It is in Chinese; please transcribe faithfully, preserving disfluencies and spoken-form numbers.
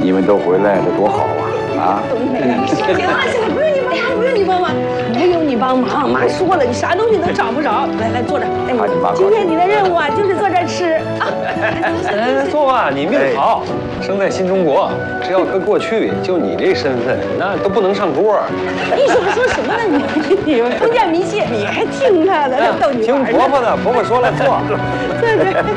你们都回来了，多好啊！啊！ 行了行了，不用你帮忙，不用你帮忙，不用你帮忙。妈说了，你啥东西都找不着。来来，坐着。哎，今天你的任务啊，就是坐这儿吃啊。 来来坐吧，你命好，生在新中国。这要搁过去，就你这身份，那都不能上桌。 你说说什么呢你？你封建迷信，你还听他的，逗你玩呢。 听婆婆的，婆婆说了做。 对对。